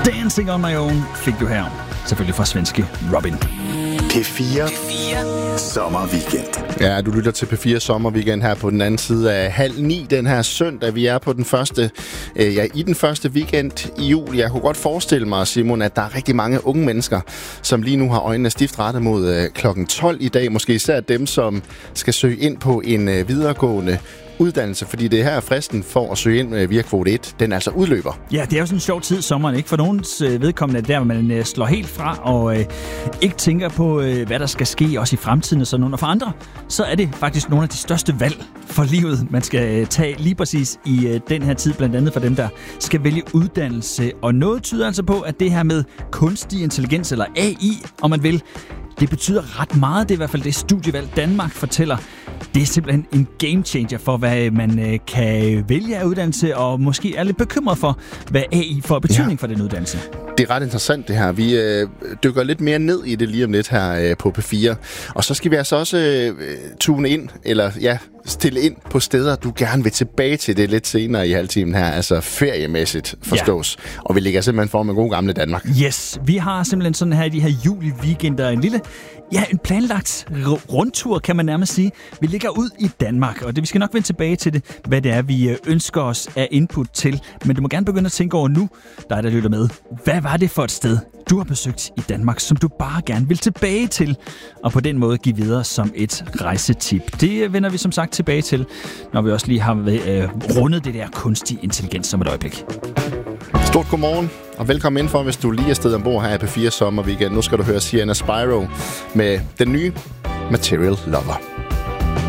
Dancing on my own fik du her. Selvfølgelig fra svenske Robin. P4 Sommerweekend. Ja, du lytter til P4 Sommerweekend her på den anden side af 8:30 den her søndag. Vi er på den første, i den første weekend i jul. Jeg kunne godt forestille mig, Simon, at der er rigtig mange unge mennesker, som lige nu har øjnene stift rettet mod klokken 12 i dag. Måske især dem, som skal søge ind på en videregående uddannelse, fordi det her fristen for at søge ind via kvote 1, den altså udløber. Ja, det er jo sådan en sjov tid sommeren, ikke? For nogens vedkommende der, man slår helt fra og ikke tænker på, hvad der skal ske også i fremtiden og sådan noget. Og for andre, så er det faktisk nogle af de største valg for livet, man skal tage lige præcis i den her tid, blandt andet for dem, der skal vælge uddannelse. Og noget tyder altså på, at det her med kunstig intelligens, eller AI, om man vil, det betyder ret meget. Det er i hvert fald det Studievalg Danmark fortæller. Det er simpelthen en game changer for, hvad man kan vælge af uddannelse, og måske er lidt bekymret for, hvad AI får betydning for den uddannelse. Det er ret interessant det her. Vi dykker lidt mere ned i det lige om lidt her på P4. Og så skal vi altså også tune ind, eller stille ind på steder, du gerne vil tilbage til det lidt senere i halvtimen her. Altså feriemæssigt forstås. Ja. Og vi ligger simpelthen for med god gamle Danmark. Yes, vi har simpelthen sådan her i de her juli-weekender en lille, en planlagt rundtur, kan man nærmest sige. Vi ligger ud i Danmark, og vi skal nok vende tilbage til det, hvad det er, vi ønsker os af input til. Men du må gerne begynde at tænke over nu, dig der lytter med. Hvad var det for et sted, du har besøgt i Danmark, som du bare gerne vil tilbage til, og på den måde give videre som et rejsetip? Det vender vi som sagt tilbage til, når vi også lige har rundet det der kunstig intelligens som et øjeblik. Stort godmorgen, og velkommen indenfor, hvis du lige er sted ombord her på P4 Sommerweekend. Nu skal du høre Sienna Spyro med den nye Material Lover.